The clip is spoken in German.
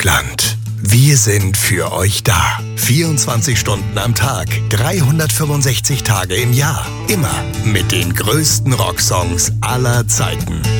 Deutschland. Wir sind für euch da. 24 Stunden am Tag, 365 Tage im Jahr. Immer mit den größten Rocksongs aller Zeiten.